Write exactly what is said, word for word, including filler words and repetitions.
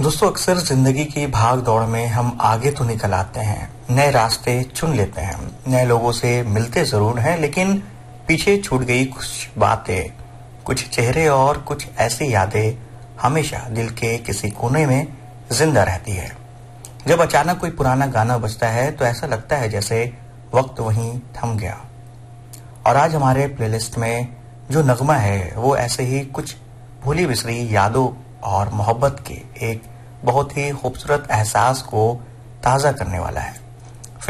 दोस्तों, अक्सर जिंदगी की भाग दौड़ में हम आगे तो निकल आते हैं, नए रास्ते चुन लेते हैं, नए लोगों से मिलते जरूर हैं, लेकिन पीछे छूट गई कुछ बातें, कुछ चेहरे और कुछ ऐसी यादें हमेशा दिल के किसी कोने में जिंदा रहती है। जब अचानक कोई पुराना गाना बजता है तो ऐसा लगता है जैसे वक्त वहीं थम गया। और आज हमारे प्लेलिस्ट में जो नगमा है वो ऐसे ही कुछ भूली बिसरी यादों और मोहब्बत के एक बहुत ही खूबसूरत एहसास को ताज़ा करने वाला है।